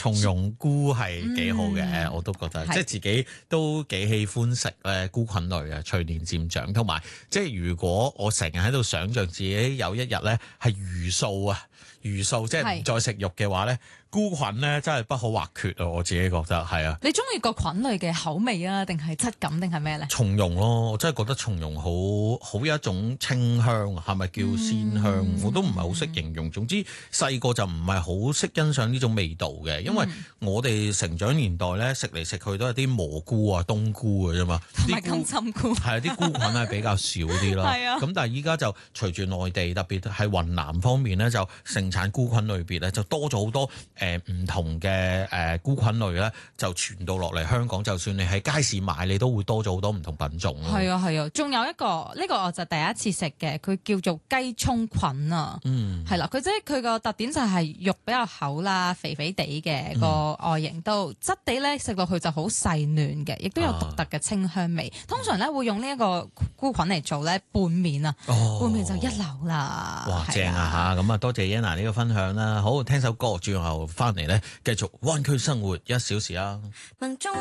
松茸菇係幾好嘅，我都覺得，即係自己都幾喜歡食菇菌類啊，隨年漸長。同埋即係如果我成日喺度想像自己有一日咧係魚素啊，魚素即係唔再食肉嘅話咧，菇菌咧真係不可或缺啊！我自己覺得係啊。 你中意個菌類嘅口味啊，定係質感，定係咩咧？ 松茸咯，我真係覺得松茸好有一種清香，係咪叫鮮香？我都唔係好識形容。總之細個就唔係好識欣賞呢種味道嘅，因為我哋成長年代咧食嚟食去都係啲蘑菇啊、冬菇嘅啫嘛， 同埋金針菇係啊，啲菇菌係比較少啲啦。 係啊， 咁但係依家就隨住內地特別係雲南方面咧，就盛產菇菌類別咧，就多咗好多唔同嘅菇菌類咧，就傳到落嚟香港。就算你喺街市買，你都會多咗好多唔同品種咯。 係啊係啊，仲有一個呢個我就第一次食嘅，佢叫做雞葱菌啊。係啦，佢即係佢個特點就係肉比較厚啦，肥肥地嘅個外形都質地咧，食落去就好細嫩嘅，亦都有獨特嘅清香味。通常咧會用呢一個菇菌嚟做咧拌麵啊，拌麵就一流啦。 哇，正啊嚇！咁啊，多謝 Yana 呢個分享啦。好，聽首歌，轉後翻嚟咧，繼續灣區生活1小時啊。